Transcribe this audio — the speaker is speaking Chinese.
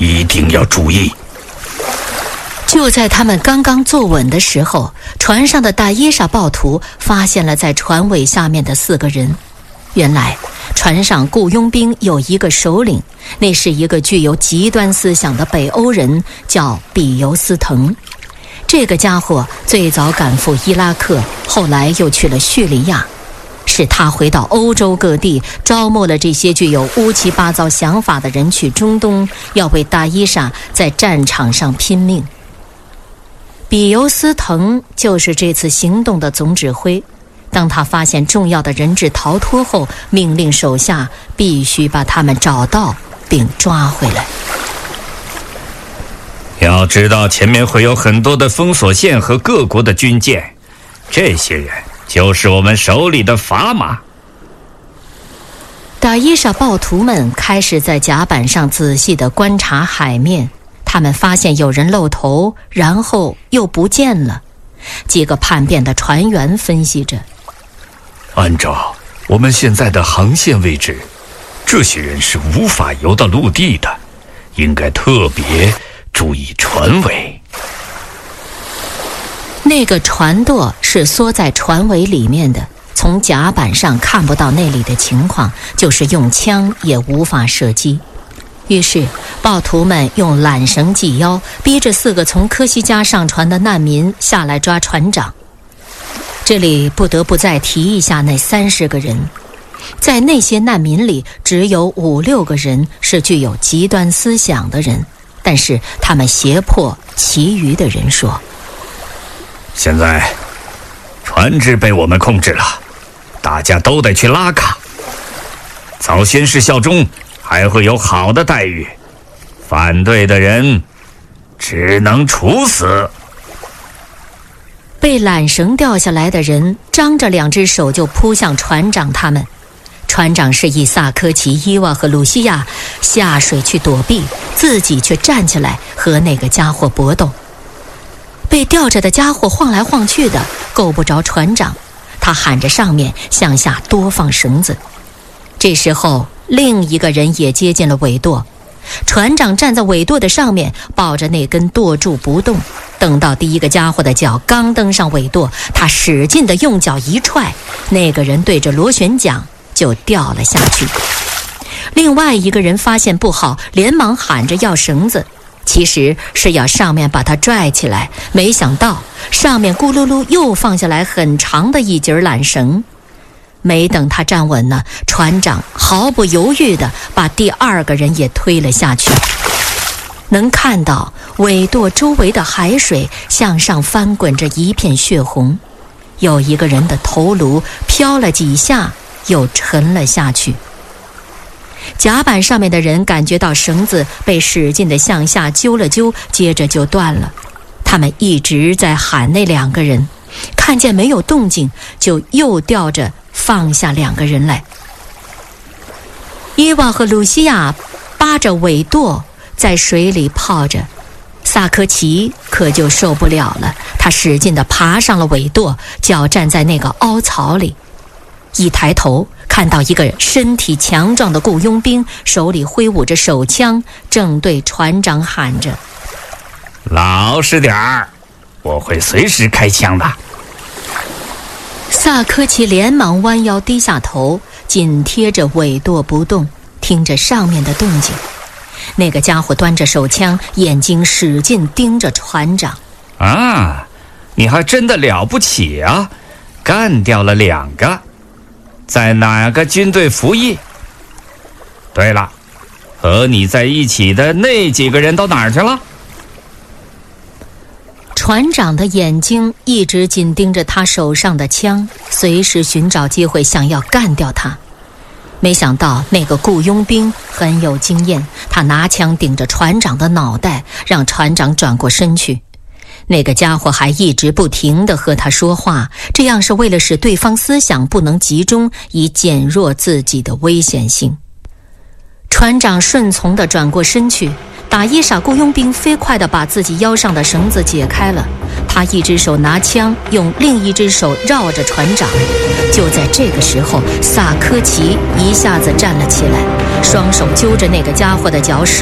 一定要注意。 就在他们刚刚坐稳的时候，船上的大伊莎暴徒发现了在船尾下面的4个人。原来船上雇佣兵有一个首领，那是一个具有极端思想的北欧人，叫比尤斯腾。这个家伙最早赶赴伊拉克，后来又去了叙利亚。是他回到欧洲各地，招募了这些具有乌七八糟想法的人去中东，要为大伊莎在战场上拼命。比尤斯腾就是这次行动的总指挥。当他发现重要的人质逃脱后，命令手下必须把他们找到并抓回来。 要知道前面会有很多的封锁线和各国的军舰，这些人就是我们手里的砝码。 大伊莎暴徒们开始在甲板上仔细地观察海面，他们发现有人露头，然后又不见了。几个叛变的船员分析着， 按照我们现在的航线位置，这些人是无法游到陆地的，应该特别注意船尾。 那个船舵是缩在船尾里面的，从甲板上看不到那里的情况，就是用枪也无法射击。于是暴徒们用缆绳系腰，逼着4个从科西嘉上船的难民下来抓船长。这里不得不再提一下那30个人，在那些难民里只有5、6个人是具有极端思想的人，但是他们胁迫其余的人说， 现在船只被我们控制了，大家都得去拉卡，早宣誓效忠，还会有好的待遇，反对的人只能处死。 被缆绳掉下来的人张着2只手就扑向船长他们。船长示意萨科齐、伊娃和鲁西亚下水去躲避，自己却站起来和那个家伙搏斗。被吊着的家伙晃来晃去的，够不着船长，他喊着上面向下多放绳子。这时候另一个人也接近了尾舵，船长站在尾舵的上面，抱着那根舵柱不动。等到第一个家伙的脚刚登上尾舵，他使劲地用脚一踹，那个人对着螺旋桨就掉了下去。另外一个人发现不好，连忙喊着要绳子，其实是要上面把他拽起来，没想到上面咕噜噜又放下来很长的一截缆绳。没等他站稳呢，船长毫不犹豫地把第2个人也推了下去。能看到尾舵周围的海水向上翻滚着一片血红，有一个人的头颅飘了几下又沉了下去。甲板上面的人感觉到绳子被使劲地向下揪了揪，接着就断了。他们一直在喊那2个人，看见没有动静，就又吊着放下2个人来。伊娃和鲁西亚扒着尾舵在水里泡着，萨科齐可就受不了了，他使劲地爬上了尾舵，脚站在那个凹槽里。一抬头看到一个身体强壮的雇佣兵，手里挥舞着手枪，正对船长喊着， 老实点儿，我会随时开枪的。 萨科齐连忙弯腰低下头，紧贴着尾舵不动，听着上面的动静。那个家伙端着手枪，眼睛使劲盯着船长。 啊，你还真的了不起啊，干掉了2个。在哪个军队服役？对了，和你在一起的那几个人都哪儿去了？ 船长的眼睛一直紧盯着他手上的枪，随时寻找机会想要干掉他。没想到那个雇佣兵很有经验，他拿枪顶着船长的脑袋，让船长转过身去。那个家伙还一直不停地和他说话，这样是为了使对方思想不能集中，以减弱自己的危险性。船长顺从地转过身去，打伊莎雇佣兵飞快地把自己腰上的绳子解开了，他一只手拿枪，用另一只手绕着船长。就在这个时候，萨科齐一下子站了起来，双手揪着那个家伙的脚，使